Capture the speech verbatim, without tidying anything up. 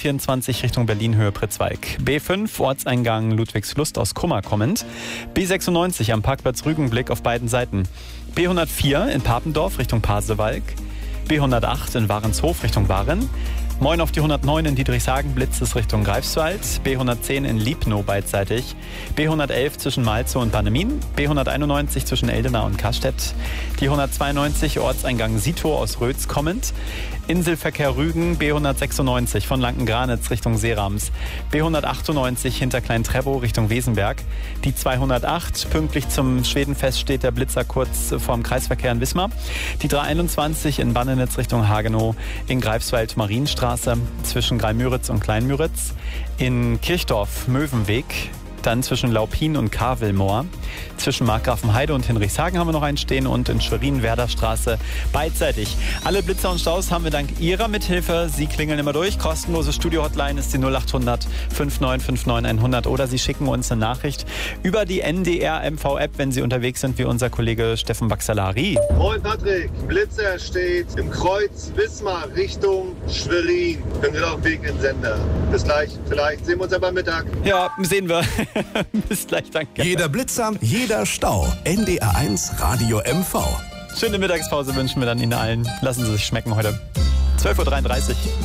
vierundzwanzig Richtung Berlin, Höhe Pritzwalk. B fünf, Ortseingang Ludwigslust aus Kummer kommend. B sechsundneunzig am Parkplatz Rügenblick auf beiden Seiten. B hundertvier in Papendorf Richtung Pasewalk. B hundertacht in Warenshof Richtung Waren. Moin auf die hundertneun in Dietrichshagen, Blitzes Richtung Greifswald. B hundertzehn in Liebnow beidseitig. B hundertelf zwischen Malzow und Bannemin. B hunderteinundneunzig zwischen Eldena und Kastedt. Die hundertzweiundneunzig Ortseingang Sito aus Rötz kommend. Inselverkehr Rügen, B hundertsechsundneunzig von Lanken-Granitz Richtung Seerams. B hundertachtundneunzig hinter Klein-Treppow Richtung Wesenberg. Die zweihundertacht, pünktlich zum Schwedenfest steht der Blitzer kurz vorm Kreisverkehr in Wismar. Die dreihunderteinundzwanzig in Bannenitz Richtung Hagenow. In Greifswald Marienstraße zwischen Greimüritz und Kleinmüritz. In Kirchdorf Möwenweg. Dann zwischen Laupin und Kavelmoor. Zwischen Markgrafenheide und Hinrichshagen haben wir noch einen stehen und in Schwerin Werderstraße beidseitig. Alle Blitzer und Staus haben wir dank Ihrer Mithilfe. Sie klingeln immer durch. Kostenlose Studio-Hotline ist die null achthundert fünfundneunzig neunundfünfzig hundert oder Sie schicken uns eine Nachricht über die N D R M V-App, wenn Sie unterwegs sind, wie unser Kollege Steffen Baxalari. Moin Patrick, Blitzer steht im Kreuz Wismar Richtung Schwerin. Können Sie auf dem Weg in den Sender. Bis gleich, vielleicht sehen wir uns aber Mittag. Ja, sehen wir. Bis gleich, danke. Jeder Blitzer, jeder Stau. N D R eins Radio M V. Schöne Mittagspause wünschen wir dann Ihnen allen. Lassen Sie sich schmecken heute. zwölf Uhr dreiunddreißig.